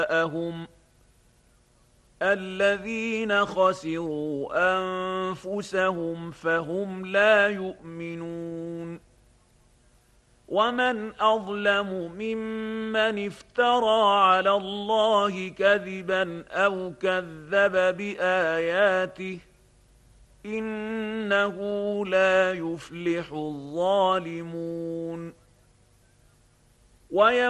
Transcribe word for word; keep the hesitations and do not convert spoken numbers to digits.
جاءهم الذين خسروا أنفسهم فهم لا يؤمنون ومن أظلم ممن افترى على الله كذبا أو كذب بآياته إنه لا يفلح الظالمون.